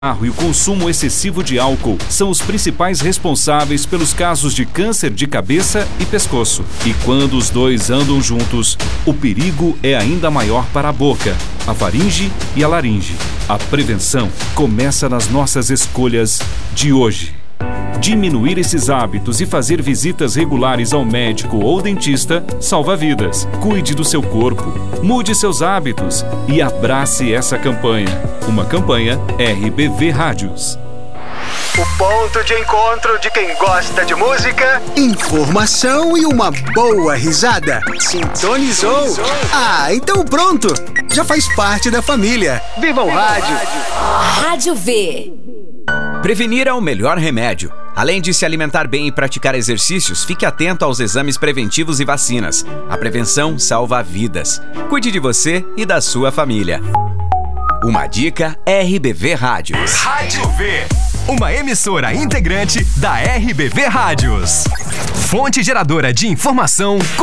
E o consumo excessivo de álcool são os principais responsáveis pelos casos de câncer de cabeça e pescoço. E quando os dois andam juntos, o perigo é ainda maior para a boca, a faringe e a laringe. A prevenção começa nas nossas escolhas de hoje. Diminuir esses hábitos e fazer visitas regulares ao médico ou dentista salva vidas. Cuide do seu corpo, mude seus hábitos e abrace essa campanha. Uma campanha RBV Rádios. O ponto de encontro de quem gosta de música, informação e uma boa risada. Sintonizou? Ah, então pronto! Já faz parte da família. Viva o rádio! Rádio V. Prevenir é o melhor remédio. Além de se alimentar bem e praticar exercícios, fique atento aos exames preventivos e vacinas. A prevenção salva vidas. Cuide de você e da sua família. Uma dica RBV Rádios. Rádio V, uma emissora integrante da RBV Rádios. Fonte geradora de informação